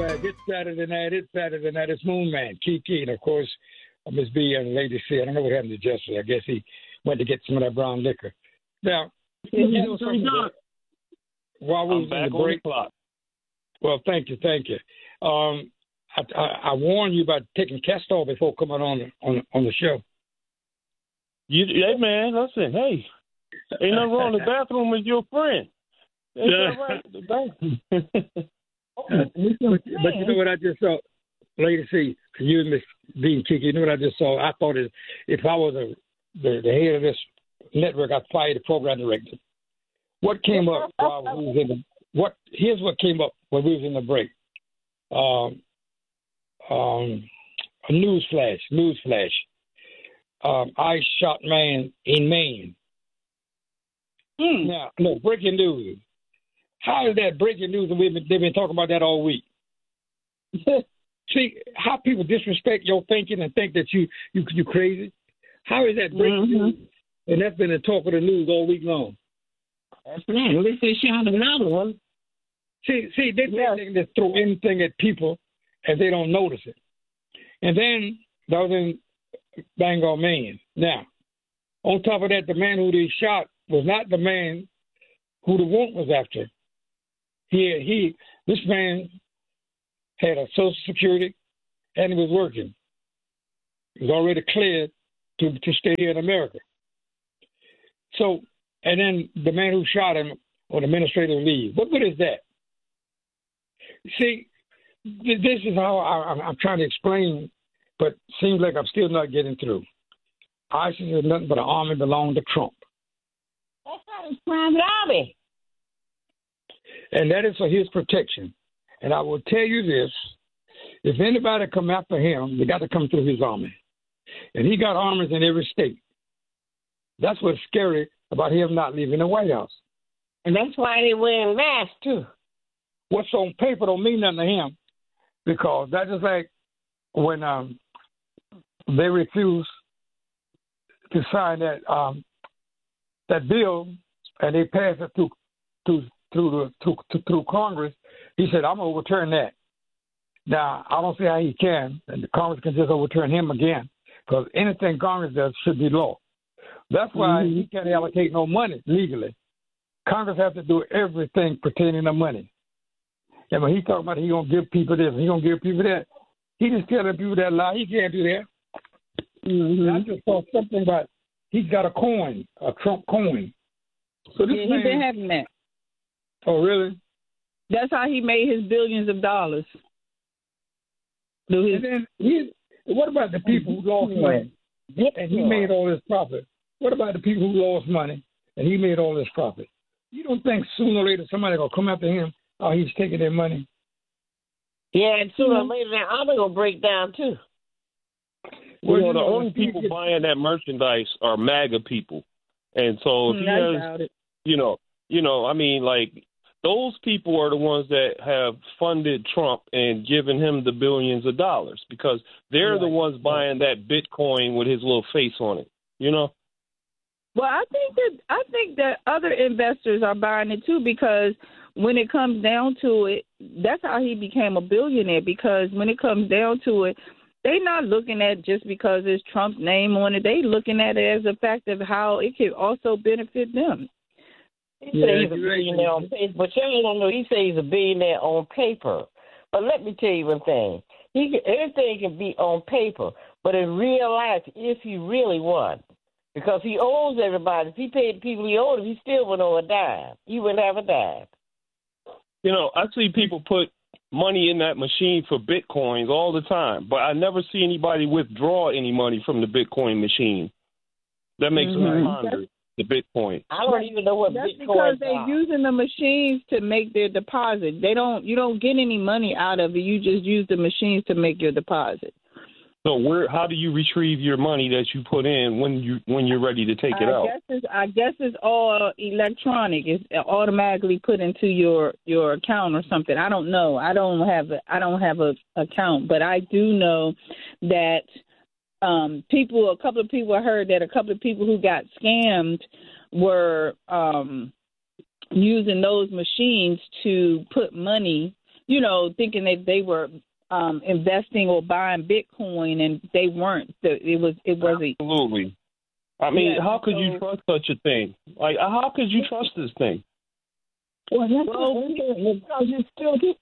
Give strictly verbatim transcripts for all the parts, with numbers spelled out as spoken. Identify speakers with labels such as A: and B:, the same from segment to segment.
A: back. It's Saturday night. It's Saturday night. It's Moon Man, Kiki, and of course, uh, Miss B and Lady C. I don't know what happened to Jesse. I guess he went to get some of that brown liquor. Now, you know something? While we
B: I'm
A: was
B: back
A: in the
B: on
A: break,
B: the clock.
A: well, thank you, thank you. Um, I, I, I warned you about taking Castor before coming on on on the show.
B: You, hey man, listen, hey, ain't nothing wrong. The bathroom is your friend. Ain't that right? The bathroom.
A: but, but you know what I just saw, Lady C, you and Miss B and Kiki. You know what I just saw? I thought it, if I was a, the the head of this network, I'd fire the program director. What came up while we was in the what? Here's what came up when we was in the break. Um, um, a news flash, news flash. Um, ICE shot man in Maine. Mm. Now, look, breaking news. How is that breaking news? And we've been, they've been talking about that all week. See how people disrespect your thinking and think that you you you crazy. How is that breaking mm-hmm. news? And that's been the talk of the news all week long.
C: That's right. At least they shot another one.
A: See, see, they, yes. they, they just throw anything at people and they don't notice it. And then that was in Bangor, Maine. Now, on top of that, the man who they shot was not the man who the warrant was after. He, he, this man had a Social Security and he was working. He was already cleared to to stay here in America. So, and then the man who shot him on administrative leave. What good is that? See, this is how I, I'm, I'm trying to explain, but seems like I'm still not getting through. ISIS is nothing but an army belonging to Trump.
C: That's not his private army.
A: And that is for his protection. And I will tell you this, if anybody come after him, they got to come through his army. And he got armies in every state. That's what's scary about him not leaving the White House.
C: And that's why they wearing masks, too.
A: What's on paper don't mean nothing to him, because that's just like when um, they refused to sign that um, that bill and they passed it through through through the through, through Congress. He said, "I'm gonna overturn that." Now I don't see how he can, and the Congress can just overturn him again, because anything Congress does should be law. That's why mm-hmm. he can't allocate no money legally. Congress has to do everything pertaining to money. And when he talking about he gonna give people this, he gonna give people that, he just telling people that lie. He can't do that. Mm-hmm. I just saw something about he's got a coin, a Trump coin.
D: So this yeah, man, he's been having that.
A: Oh, really?
D: That's how he made his billions of dollars.
A: And then he, what about the people who lost money and he made all this profit? What about the people who lost money and he made all this profit? You don't think sooner or later somebody gonna come after him? Oh, he's taking their money.
C: Yeah, and sooner or later that army gonna break down too.
B: Well, you know, the only people buying that merchandise are MAGA people, and so if he has, you know, you know, I mean, like those people are the ones that have funded Trump and given him the billions of dollars, because they're right. the ones buying that Bitcoin with his little face on it. You know.
D: Well, I think that I think that other investors are buying it too, because when it comes down to it, that's how he became a billionaire, because when it comes down to it, they're not looking at just because it's Trump's name on it. They looking at it as a fact of how it could also benefit them.
C: He yeah, said he's a billionaire on paper, but y'all don't know. He says he's a billionaire on paper. But let me tell you one thing. He can, everything can be on paper, but in real life, if he really won, because he owes everybody. If he paid the people he owed, he still wouldn't owe a dime. He wouldn't have a dime.
B: You know, I see people put money in that machine for Bitcoins all the time, but I never see anybody withdraw any money from the Bitcoin machine. That makes mm-hmm. me ponder the Bitcoin.
C: I don't even know what
D: That's
C: Bitcoin
D: because they're using the machines to make their deposit. They don't. You don't get any money out of it. You just use the machines to make your deposit.
B: So where? How do you retrieve your money that you put in when you when you're ready to take it
D: I
B: out?
D: Guess it's, I guess it's all electronic. It's automatically put into your, your account or something. I don't know. I don't have a, I don't have a account, but I do know that um, people. A couple of people I heard that a couple of people who got scammed were um, using those machines to put money you know, thinking that they were um, investing or buying Bitcoin, and they weren't. It was it was
B: absolutely. I mean,
D: yeah,
B: how could
D: so,
B: you trust such a thing? Like, how could you trust this thing?
C: Well, that's well, because you still get.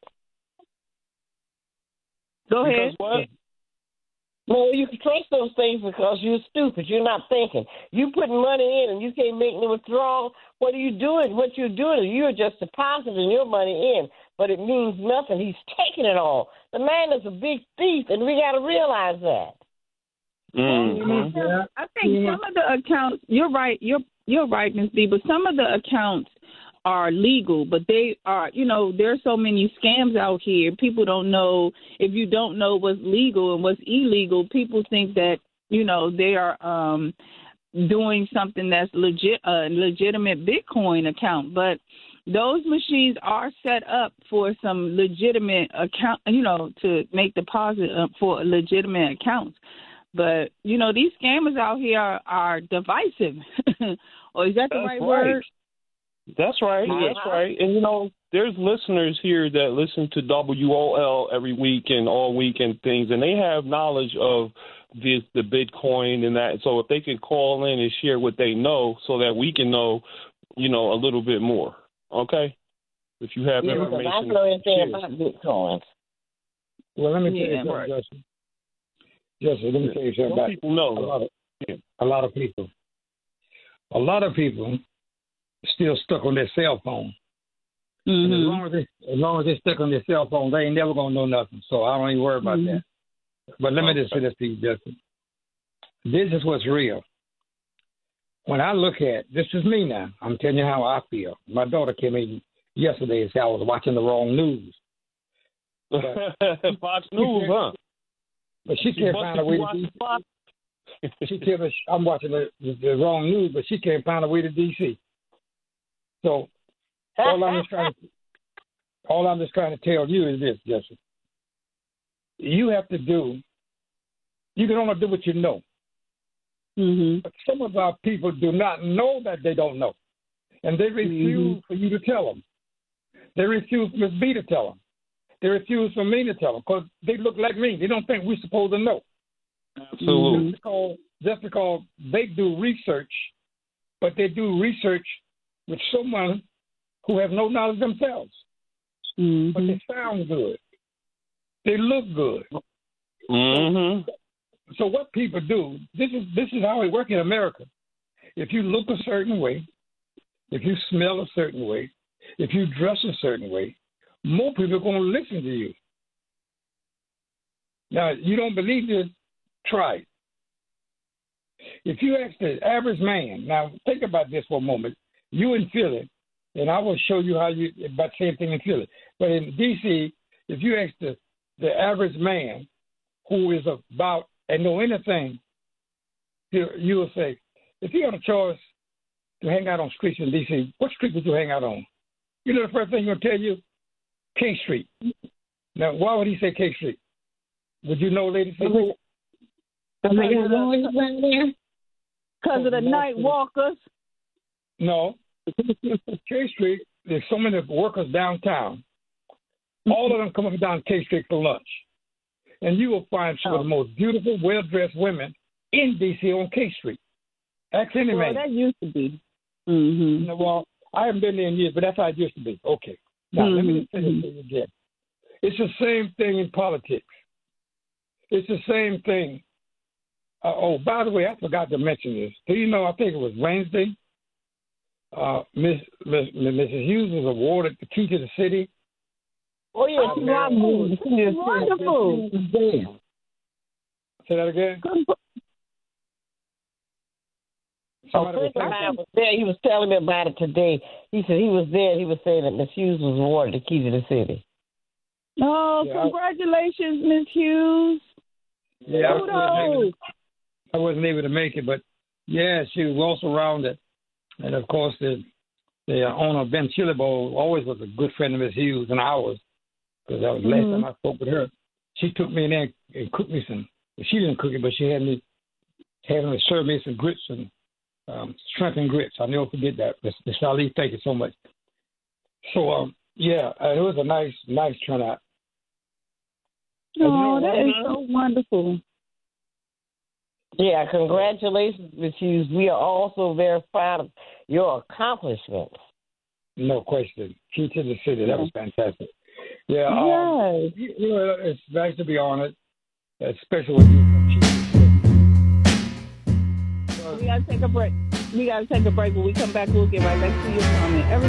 D: Go ahead.
B: Because what?
C: No, you can trust those things because you're stupid. You're not thinking. You putting money in and you can't make no withdrawal. What are you doing? What you're doing is you're just depositing your money in, but it means nothing. He's taking it all. The man is a big thief, and we got to realize that.
B: Mm-hmm.
D: Yeah. I think some of the accounts. You're right. You're you're right, Miz B. But some of the accounts are legal, but they are, you know, there are so many scams out here. People don't know. If you don't know what's legal and what's illegal, people think that, you know, they are um, doing something that's legit, a legitimate Bitcoin account. But those machines are set up for some legitimate account, you know, to make deposit for legitimate accounts. But, you know, these scammers out here are, are divisive. Or is that the
B: That's
D: right,
B: right
D: word?
B: That's right. That's right. And, you know, there's listeners here that listen to W O L every week and all week and things, and they have knowledge of this, the Bitcoin and that. So if they can call in and share what they know so that we can know, you know, a little bit more. Okay? If you have
C: yeah,
B: information.
C: I know anything about Bitcoins.
A: Well, let me tell
D: Yeah,
A: you something,
D: right.
A: Justin. Justin, let me tell you something
B: Some
A: about
B: people know.
A: a lot of, a lot of people. A lot of people still stuck on their cell phone.
D: Mm-hmm.
A: And as long as they, as long as they stuck on their cell phone, they ain't never gonna know nothing. So I don't even worry about
D: Mm-hmm.
A: that. But let me just say this to you, Justin. This is what's real. When I look at this is me now. I'm telling you how I feel. My daughter came in yesterday and said I was watching the wrong news.
B: Fox News, huh?
A: But she can't find a way to do. She tell me I'm watching the, the, the wrong news, but she can't find a way to D C. So all I'm just trying to, all I'm just trying to tell you is this, Justin. You have to do. You can only do what you know.
D: Mm-hmm.
A: But some of our people do not know that they don't know, and they refuse mm-hmm. for you to tell them. They refuse for Miss B to tell them. They refuse for me to tell them because they look like me. They don't think we're supposed to know.
B: Absolutely.
A: Because, just because they do research, but they do research with someone who have no knowledge themselves.
D: Mm-hmm.
A: But they sound good. They look good.
B: Mm-hmm.
A: So what people do, this is this is how it works in America. If you look a certain way, if you smell a certain way, if you dress a certain way, more people are going to listen to you. Now, you don't believe this? Try it. If you ask the average man, now think about this for a moment. You in Philly, and I will show you how you, about the same thing in Philly. But in D C, if you ask the, the average man who is about and know anything, you, you will say, if you had a choice to hang out on streets in D C, what street would you hang out on? You know the first thing he's going to tell you? K Street. Now, why would he say K Street? Would you know, ladies?
C: Because
D: of the night walkers?
A: No. K Street, there's so many workers downtown. All of them come up and down K Street for lunch. And you will find some of the most beautiful, well-dressed women in D C on K Street. Ask any
D: well,
A: man.
D: That used to be. Mm-hmm.
A: No, well, I haven't been there in years, but that's how it used to be. Okay. Now, mm-hmm. let me just say this to you again. It's the same thing in politics. It's the same thing. Uh, oh, by the way, I forgot to mention this. Do you know, I think it was Wednesday, uh, Miss, Miss, Missus Hughes was awarded the key to the city.
C: Oh, yeah,
A: uh,
C: she's wonderful.
A: Say that again?
C: A friend of mine was there. He was telling me about it today. He said he was there. He was saying that Miss Hughes was awarded the key to the city.
D: Oh, yeah, congratulations, Miss Hughes.
A: Yeah, I wasn't, I wasn't able to make it, but yeah, she was well surrounded. And of course, the the owner of Ben Chili Bowl always was a good friend of Miss Hughes and ours, because that was the last mm-hmm. time I spoke with her. She took me in there and cooked me some. She didn't cook it, but she had me having me serve me some grits and um, shrimp and grits. I'll never forget that. Miss Salih, thank you so much. So um, Yeah, uh, it was a nice, nice turnout.
D: Oh, that is so wonderful.
C: Yeah, congratulations, Miz Hughes. We are also very proud of your accomplishments.
A: No question. Key to the city. That was fantastic. Yeah.
D: Yes.
A: Um, you, you know, it's nice to be honored, especially with you.
D: We gotta take a break. We gotta take a break. When we come back, we'll get right back to your comment. Every